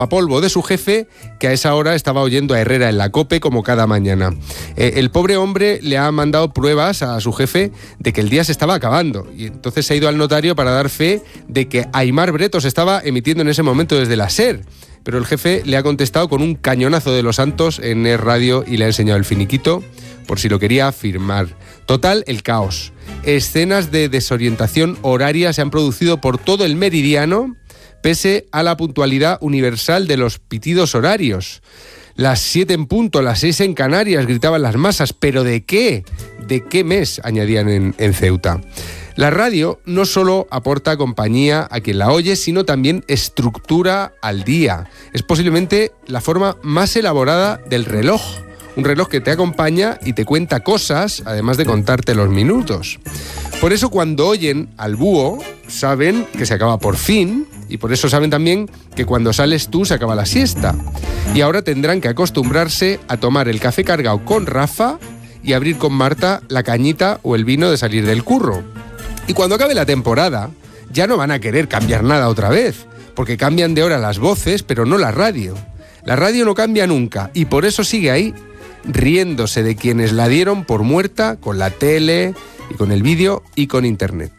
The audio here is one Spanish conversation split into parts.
polvo de su jefe, que a esa hora estaba oyendo a Herrera en la COPE como cada mañana. El pobre hombre le ha mandado pruebas a su jefe de que el día se estaba acabando y entonces se ha ido al notario para dar fe de que Aimar Bretos estaba emitiendo en ese momento desde la SER. Pero el jefe le ha contestado con un cañonazo de los santos en Es Radio y le ha enseñado el finiquito por si lo quería firmar. Total, el caos. Escenas de desorientación horaria se han producido por todo el meridiano pese a la puntualidad universal de los pitidos horarios. Las 7 en punto, las 6 en Canarias, gritaban las masas. ¿Pero de qué? ¿De qué mes? Añadían en Ceuta. La radio no solo aporta compañía a quien la oye, sino también estructura al día. Es posiblemente la forma más elaborada del reloj. Un reloj que te acompaña y te cuenta cosas, además de contarte los minutos. Por eso cuando oyen al búho, saben que se acaba por fin, y por eso saben también que cuando sales tú se acaba la siesta. Y ahora tendrán que acostumbrarse a tomar el café cargado con Rafa y abrir con Marta la cañita o el vino de salir del curro. Y cuando acabe la temporada, ya no van a querer cambiar nada otra vez, porque cambian de hora las voces, pero no la radio. La radio no cambia nunca, y por eso sigue ahí, riéndose de quienes la dieron por muerta con la tele, y con el vídeo, y con internet.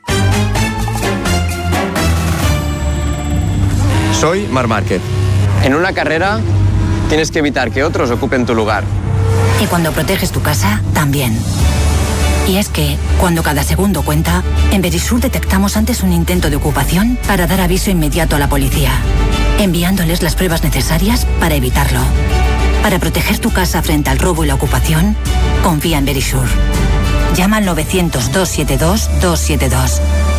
Soy Marc Márquez. En una carrera tienes que evitar que otros ocupen tu lugar. Y cuando proteges tu casa, también. Y es que, cuando cada segundo cuenta, en Verisur detectamos antes un intento de ocupación para dar aviso inmediato a la policía, enviándoles las pruebas necesarias para evitarlo. Para proteger tu casa frente al robo y la ocupación, confía en Verisur. Llama al 900-272-272.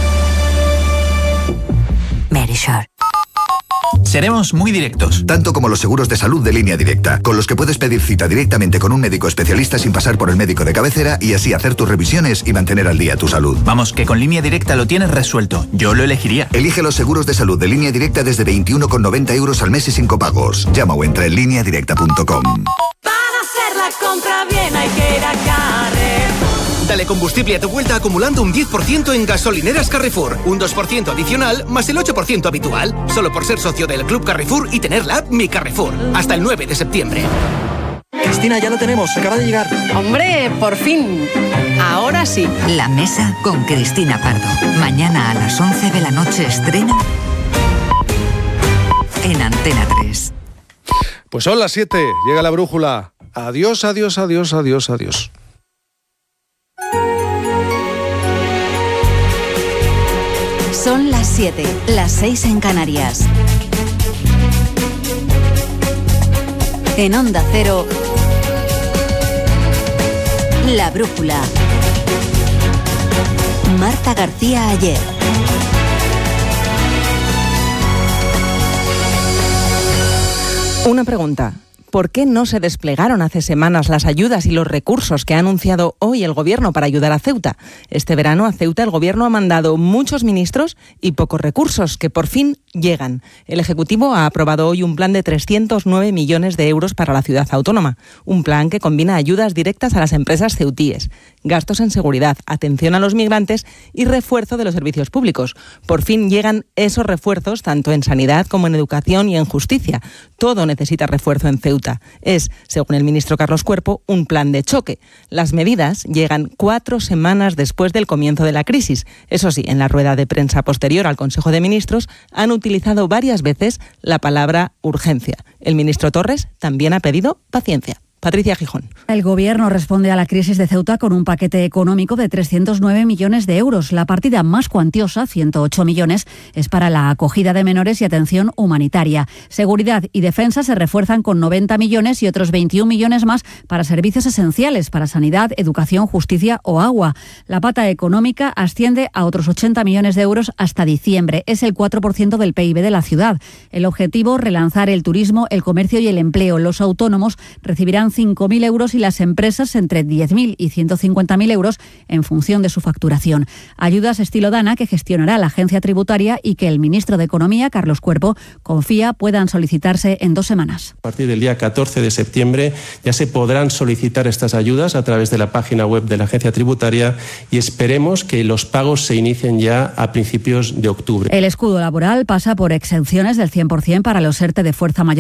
Verisur. Seremos muy directos. Tanto como los seguros de salud de Línea Directa, con los que puedes pedir cita directamente con un médico especialista sin pasar por el médico de cabecera y así hacer tus revisiones y mantener al día tu salud. Vamos, que con Línea Directa lo tienes resuelto. Yo lo elegiría. Elige los seguros de salud de Línea Directa desde 21,90 euros al mes y sin copagos. Llama o entra en lineadirecta.com. Para hacer la compra bien hay que ir a Carrefour. Dale combustible a tu vuelta acumulando un 10% en gasolineras Carrefour, un 2% adicional más el 8% habitual, solo por ser socio del Club Carrefour y tener la app Mi Carrefour, hasta el 9 de septiembre. Cristina, ya lo tenemos, acaba de llegar. ¡Hombre, por fin! Ahora sí. La Mesa con Cristina Pardo. Mañana a las 11 de la noche estrena en Antena 3. Pues son las 7, llega la brújula. Adiós, adiós, adiós, adiós, adiós. Son las 7, las 6 en Canarias. En Onda Cero, La Brújula. Marta García Ayer. Una pregunta. ¿Por qué no se desplegaron hace semanas las ayudas y los recursos que ha anunciado hoy el Gobierno para ayudar a Ceuta? Este verano a Ceuta el Gobierno ha mandado muchos ministros y pocos recursos que por fin llegan. El Ejecutivo ha aprobado hoy un plan de 309 millones de euros para la ciudad autónoma. Un plan que combina ayudas directas a las empresas ceutíes, gastos en seguridad, atención a los migrantes y refuerzo de los servicios públicos. Por fin llegan esos refuerzos tanto en sanidad como en educación y en justicia. Todo necesita refuerzo en Ceuta. Es, según el ministro Carlos Cuerpo, un plan de choque. Las medidas llegan 4 semanas después del comienzo de la crisis. Eso sí, en la rueda de prensa posterior al Consejo de Ministros han utilizado varias veces la palabra urgencia. El ministro Torres también ha pedido paciencia. Patricia Gijón. El Gobierno responde a la crisis de Ceuta con un paquete económico de 309 millones de euros. La partida más cuantiosa, 108 millones, es para la acogida de menores y atención humanitaria. Seguridad y defensa se refuerzan con 90 millones y otros 21 millones más para servicios esenciales, para sanidad, educación, justicia o agua. La pata económica asciende a otros 80 millones de euros hasta diciembre. Es el 4% del PIB de la ciudad. El objetivo, relanzar el turismo, el comercio y el empleo. Los autónomos recibirán 5.000 euros y las empresas entre 10.000 y 150.000 euros en función de su facturación. Ayudas estilo Dana que gestionará la agencia tributaria y que el ministro de Economía, Carlos Cuerpo, confía puedan solicitarse en 2 semanas. A partir del día 14 de septiembre ya se podrán solicitar estas ayudas a través de la página web de la agencia tributaria y esperemos que los pagos se inicien ya a principios de octubre. El escudo laboral pasa por exenciones del 100% para los ERTE de fuerza mayor